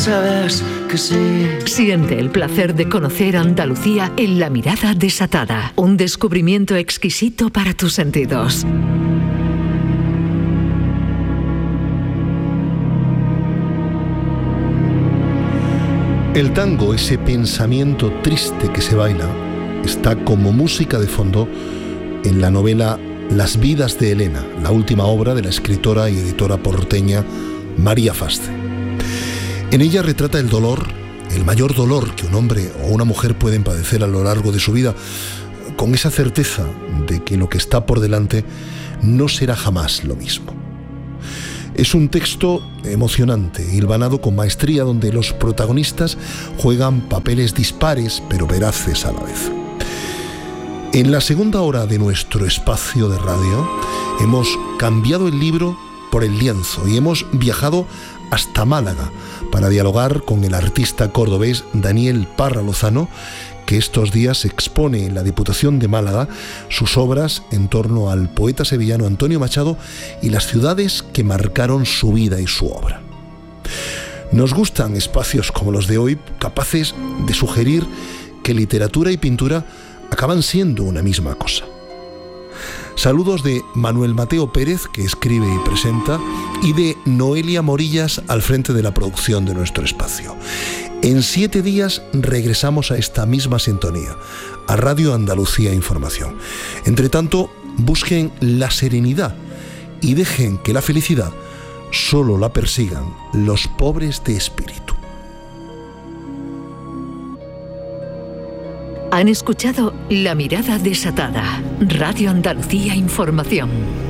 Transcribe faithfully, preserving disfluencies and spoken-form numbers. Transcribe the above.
Sabes que sí. Siente el placer de conocer Andalucía en La Mirada Desatada. Un descubrimiento exquisito para tus sentidos. El tango, ese pensamiento triste que se baila, está como música de fondo en la novela Las vidas de Elena, la última obra de la escritora y editora porteña María Fasce. En ella retrata el dolor, el mayor dolor que un hombre o una mujer pueden padecer a lo largo de su vida, con esa certeza de que lo que está por delante no será jamás lo mismo. Es un texto emocionante, hilvanado con maestría, donde los protagonistas juegan papeles dispares pero veraces a la vez. En la segunda hora de nuestro espacio de radio hemos cambiado el libro por el lienzo y hemos viajado hasta Málaga para dialogar con el artista cordobés Daniel Parra Lozano, que estos días expone en la Diputación de Málaga sus obras en torno al poeta sevillano Antonio Machado y las ciudades que marcaron su vida y su obra. Nos gustan espacios como los de hoy, capaces de sugerir que literatura y pintura acaban siendo una misma cosa. Saludos de Manuel Mateo Pérez, que escribe y presenta, y de Noelia Morillas al frente de la producción de nuestro espacio. En siete días regresamos a esta misma sintonía, a Radio Andalucía Información. Entre tanto, busquen la serenidad y dejen que la felicidad solo la persigan los pobres de espíritu. Han escuchado La Mirada Desatada, Radio Andalucía Información.